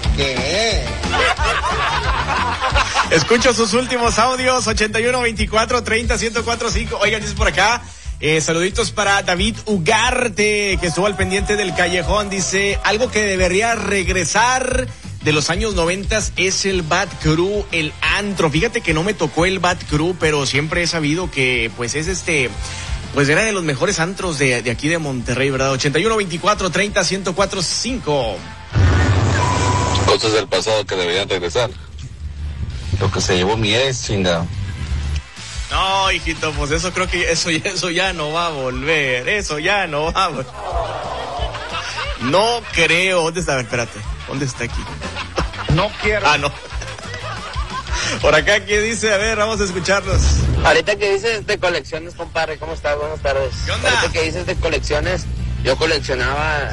¿Qué? Escucho sus últimos audios, 8124301045. Oigan, dice por acá, saluditos para David Ugarte, que estuvo al pendiente del callejón. Dice, algo que debería regresar de los años 90 es el Bad Crew, el antro. Fíjate que no me tocó el Bad Crew, pero siempre he sabido que pues es pues era de los mejores antros de aquí de Monterrey, ¿verdad? 8124301045. Cosas del pasado que deberían regresar. Lo que se llevó mi ex, chingado. No, hijito, pues eso creo que eso ya no va a volver. Eso ya no va a volver. No creo. ¿Dónde está? A ver, espérate. ¿Dónde está aquí? No quiero. Ah, no. Por acá, ¿qué dice? A ver, vamos a escucharlos. Ahorita que dices de colecciones, compadre, ¿cómo estás? Buenas tardes. ¿Qué onda? Ahorita que dices de colecciones, yo coleccionaba